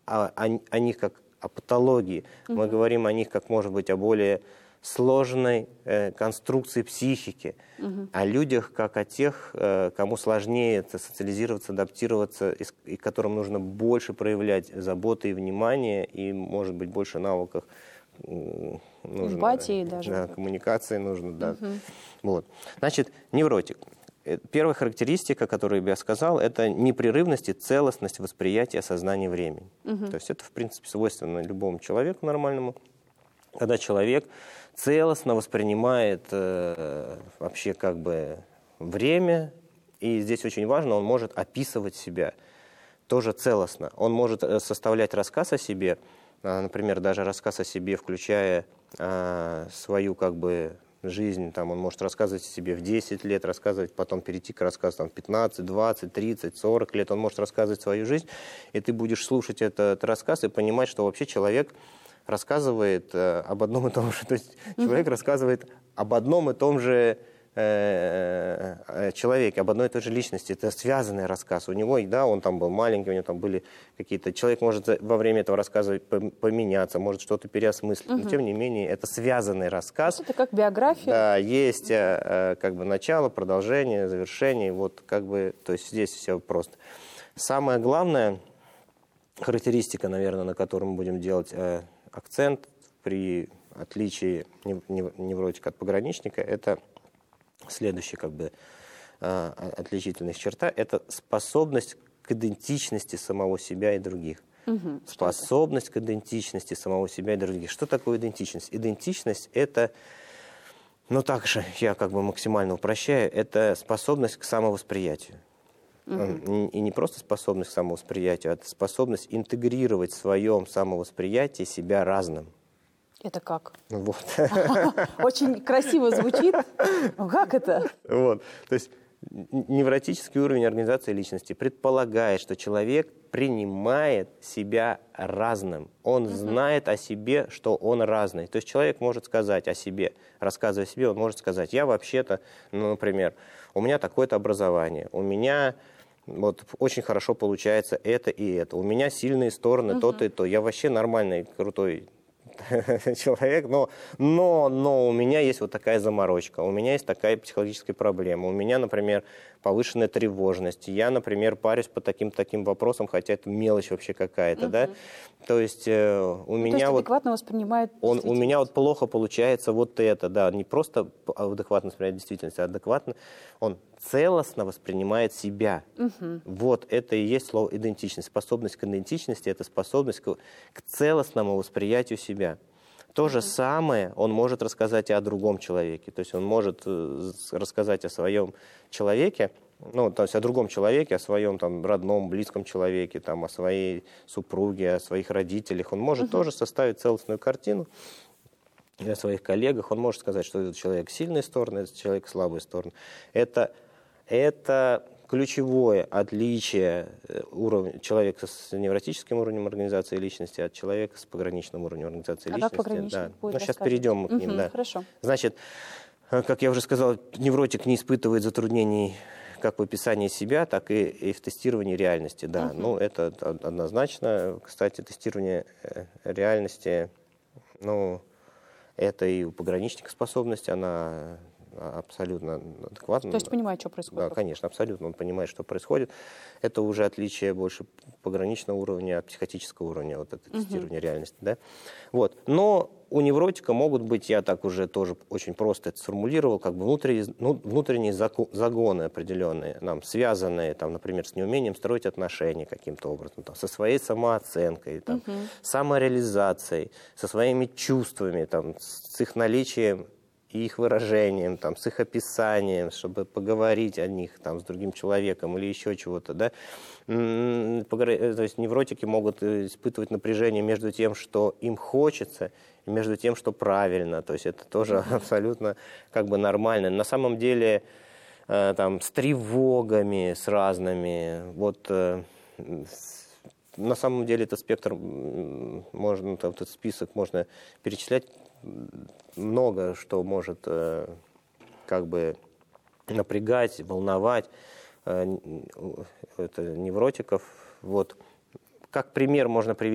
о них как о патологии, мы говорим о них как, может быть, о более сложной конструкции психики, о людях как о тех, кому сложнее социализироваться, адаптироваться, и которым нужно больше проявлять заботы и внимание, и, может быть, больше навыков. Эмпатии даже. Да, коммуникации нужно, да. Вот. Значит, невротик. Первая характеристика, которую я сказал, это непрерывность и целостность восприятия сознания времени. То есть это, в принципе, свойственно любому человеку нормальному. Когда человек целостно воспринимает вообще как бы время, и здесь очень важно, он может описывать себя тоже целостно. Он может составлять рассказ о себе, например, даже рассказ о себе, включая свою как бы жизнь, там, он может рассказывать о себе в 10 лет, рассказывать, потом перейти к рассказу там, в 15, 20, 30, 40 лет, он может рассказывать свою жизнь, и ты будешь слушать этот рассказ и понимать, что вообще человек рассказывает об одном и том же, то есть человек рассказывает об одном и том же человеке, об одной и той же личности. Это связанный рассказ. У него, да, он там был маленький, у него там были какие-то... Человек может во время этого рассказа поменяться, может что-то переосмыслить, но тем не менее это связанный рассказ. Это как биография. Да, есть как бы начало, продолжение, завершение, вот как бы, то есть здесь все просто. Самая главная характеристика, наверное, на которую мы будем делать акцент при отличии невротика от пограничника, это следующая как бы отличительная черта – это способность к идентичности самого себя и других. Способность к идентичности самого себя и других. Что такое идентичность? Идентичность – это, ну также я как бы максимально упрощаю, это способность к самовосприятию. И не просто способность к самовосприятию, а это способность интегрировать в своем самовосприятии себя разным. Это как? Вот. Очень красиво звучит. Как это? Вот. То есть невротический уровень организации личности предполагает, что человек принимает себя разным. Он знает о себе, что он разный. То есть человек может сказать о себе, рассказывая о себе, он может сказать, я вообще-то, ну, например, у меня такое-то образование, у меня вот очень хорошо получается это и это, у меня сильные стороны то-то и то, я вообще нормальный, крутой человек, но у меня есть вот такая заморочка, у меня есть такая психологическая проблема, у меня, например, повышенная тревожность, я, например, парюсь по таким вопросам, хотя это мелочь вообще какая-то, да, то есть у меня вот адекватно воспринимает у меня вот плохо получается вот это, да, не просто адекватно воспринимает действительность, а адекватно, он целостно воспринимает себя. Вот это и есть слово идентичность. Способность к идентичности – это способность к целостному восприятию себя. То же самое он может рассказать и о другом человеке. То есть он может рассказать о своем человеке, ну, то есть о другом человеке, о своем там, родном, близком человеке, там, о своей супруге, о своих родителях. Он может тоже составить целостную картину. И о своих коллегах. Он может сказать, что этот человек сильные стороны, этот человек слабые стороны. Это ключевое отличие человека с невротическим уровнем организации личности от человека с пограничным уровнем организации личности. Как пограничник будет сейчас перейдем мы к ним. Да. Хорошо. Значит, как я уже сказал, невротик не испытывает затруднений как в описании себя, так и в тестировании реальности. Да. Ну, это однозначно. Кстати, тестирование реальности, ну, это и у пограничника способность, она абсолютно адекватно. То есть понимает, что происходит? Да, конечно, абсолютно. Он понимает, что происходит. Это уже отличие больше пограничного уровня от психотического уровня, вот это тестирование реальности. Да? Вот. Но у невротика могут быть, я так уже тоже очень просто это сформулировал, как бы внутренние загоны определенные, связанные, там, например, с неумением строить отношения каким-то образом, там, со своей самооценкой, там, самореализацией, со своими чувствами, там, с их наличием и их выражением, там, с их описанием, чтобы поговорить о них там, с другим человеком или еще чего-то. Да? То есть невротики могут испытывать напряжение между тем, что им хочется, и между тем, что правильно. То есть это тоже абсолютно как бы нормально. На самом деле там, с тревогами, с разными, вот на самом деле этот спектр, можно, этот список можно перечислять, много что может как бы напрягать, волновать это невротиков. Вот. Как пример можно привести